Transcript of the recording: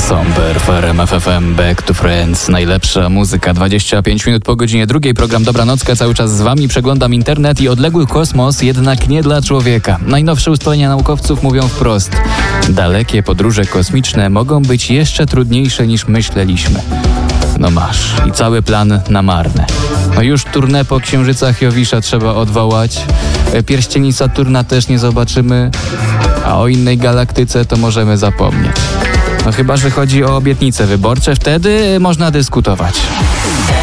Somber w RMF FM, Back to Friends, najlepsza muzyka, 25 minut po godzinie drugiej, program Dobranocka, cały czas z wami, przeglądam internet i odległy kosmos, jednak nie dla człowieka. Najnowsze ustalenia naukowców mówią wprost, dalekie podróże kosmiczne mogą być jeszcze trudniejsze niż myśleliśmy. No masz, i cały plan na marne. No już tournée po księżycach Jowisza trzeba odwołać, pierścieni Saturna też nie zobaczymy, a o innej galaktyce to możemy zapomnieć. No chyba że chodzi o obietnice wyborcze, wtedy można dyskutować.